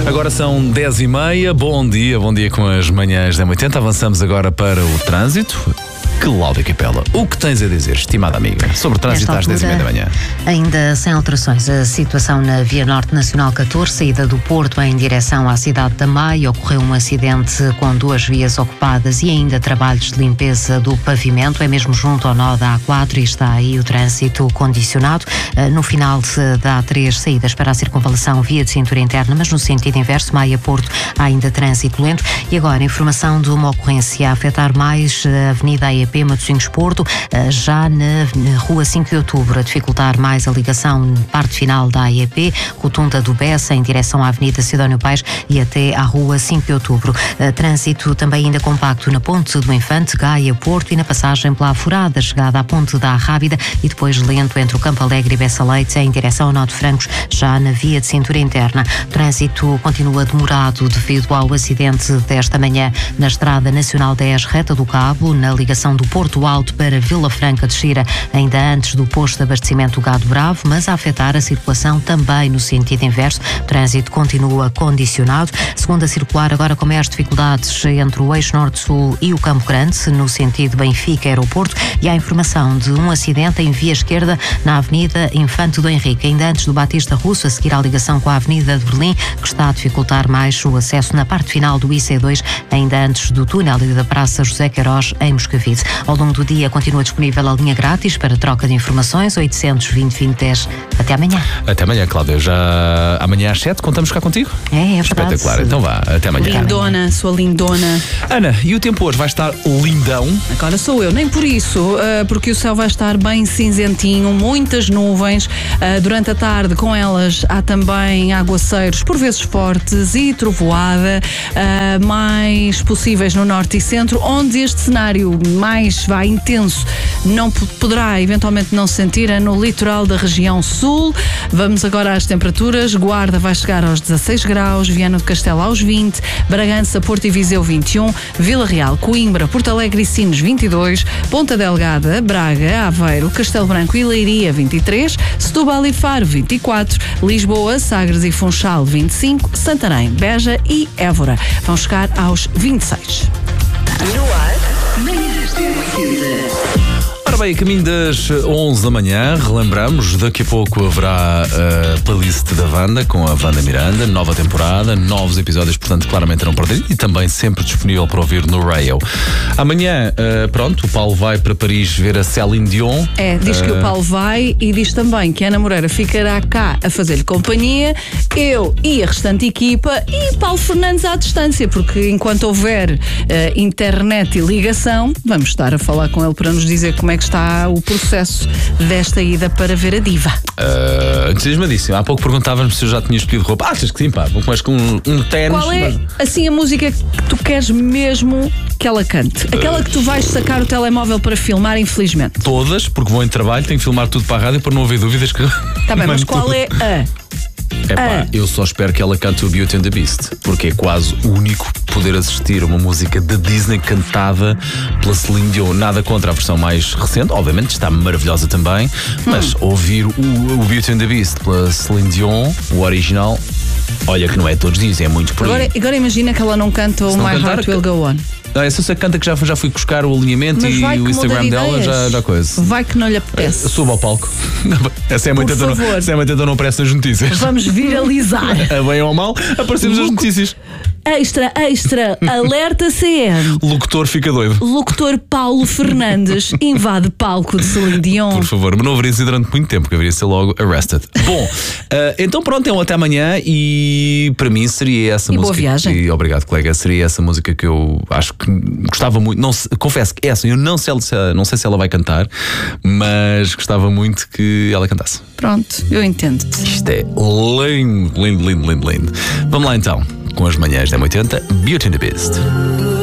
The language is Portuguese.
Agora são 10h30, bom dia com as manhãs da 80. Avançamos agora para o trânsito. Cláudia Capela, o que tens a dizer, estimada amiga, sobre o trânsito às 10h30 da manhã? Ainda sem alterações, a situação na Via Norte Nacional 14, saída do Porto em direção à cidade da Maia, ocorreu um acidente com 2 vias ocupadas e ainda trabalhos de limpeza do pavimento, é mesmo junto ao nó da A4 e está aí o trânsito condicionado. No final da A3, saídas para a circunvalação via de cintura interna, mas no sentido inverso, Maia-Porto, há ainda trânsito lento. E agora, informação de uma ocorrência a afetar mais a Avenida AEP Matosinhos-Porto, já na Rua 5 de Outubro, a dificultar mais a ligação parte final da AEP, rotunda do Bessa, em direção à Avenida Sidónio Pais e até à Rua 5 de Outubro. Trânsito também ainda compacto na Ponte do Infante, Gaia-Porto, e na passagem pela Furada, chegada à Ponte da Rábida, e depois lento entre o Campo Alegre e Bessa Leite, em direção ao Nó de Francos, já na via de cintura interna. O trânsito continua demorado devido ao acidente desta manhã na Estrada Nacional 10, reta do Cabo, na ligação do Porto Alto para Vila Franca de Xira, ainda antes do posto de abastecimento Gado Bravo, mas a afetar a circulação também no sentido inverso. O trânsito continua condicionado. Segunda circular, agora com maiores dificuldades entre o eixo Norte-Sul e o Campo Grande, no sentido Benfica-Aeroporto, e há informação de um acidente em via esquerda na Avenida Infante do Henrique, ainda antes do Batista Russo, a seguir à ligação com a Avenida de Berlim, que está a dificultar mais o acesso na parte final do IC2, ainda antes do túnel e da Praça José Queiroz, em Moscavide. Ao longo do dia continua disponível a linha grátis para troca de informações, 820-2010. Até amanhã. Até amanhã, Cláudia. Já amanhã às 7 contamos cá contigo? É espetacular. Então vá, até amanhã. Lindona, sua lindona. Ana, e o tempo hoje vai estar lindão? Agora sou eu, nem por isso, porque o céu vai estar bem cinzentinho, muitas nuvens. Durante a tarde, com elas, há também aguaceiros, por vezes fortes, e trovoada, mais possíveis no norte e centro, onde este cenário mais vai intenso não poderá eventualmente não se sentir é no litoral da região sul. Vamos agora às temperaturas. Guarda vai chegar aos 16 graus, Viana do Castelo aos 20, Bragança, Porto e Viseu 21, Vila Real, Coimbra, Porto Alegre e Sines 22, Ponta Delgada, Braga, Aveiro, Castelo Branco e Leiria 23, Setúbal e Faro 24, Lisboa, Sagres e Funchal 25, Santarém, Beja e Évora vão chegar aos 26. No ar, manhãs da 80. Ora bem, a caminho das 11 da manhã, relembramos, daqui a pouco haverá a playlist da Wanda, com a Wanda Miranda, nova temporada, novos episódios, portanto claramente não perder, e também sempre disponível para ouvir no Radio. Amanhã, pronto, o Paulo vai para Paris ver a Céline Dion. Diz que o Paulo vai e diz também que a Ana Moreira ficará cá a fazer-lhe companhia, eu e a restante equipa, e Paulo Fernandes à distância, porque enquanto houver internet e ligação, vamos estar a falar com ele para nos dizer como é que está o processo desta ida para ver a diva. Entusiasmadíssimo. Há pouco perguntávamos se eu já tinha escolhido roupa. Achas que sim, pá? Vou mais com um ténis. Qual é, assim, a música que tu queres mesmo que ela cante? Aquela que tu vais sacar o telemóvel para filmar, infelizmente. Todas, porque vou em trabalho, tenho que filmar tudo para a rádio para não haver dúvidas que... Tá bem, mas qual é a... Eu só espero que ela cante o Beauty and the Beast, porque é quase o único poder assistir a uma música da Disney cantada pela Celine Dion. Nada contra a versão mais recente, obviamente está maravilhosa também, mas ouvir o Beauty and the Beast pela Celine Dion, o original, olha que não é todos os dias, é muito por aí. Agora imagina que ela não canta o My Heart Will Go On. Essa você canta que já fui buscar o alinhamento e o Instagram dela, já coisa. Vai que não lhe apetece. Suba ao palco. Essa é muito então não aparece nas notícias. Vamos viralizar. A bem ou mal, aparecemos nas notícias. Extra, alerta CM. Locutor fica doido. Locutor Paulo Fernandes invade palco de Celine Dion. Por favor, mas não haveria sido durante muito tempo, que haveria ser logo arrested. Bom, então pronto, então até amanhã, e para mim seria essa música. Boa viagem. E obrigado, colega. Seria essa música que eu acho que gostava muito. Não, confesso que essa eu não sei se ela vai cantar, mas gostava muito que ela cantasse. Pronto, eu entendo-te. Isto é lindo. Vamos lá então, com as manhãs da 80, Beauty and the Beast.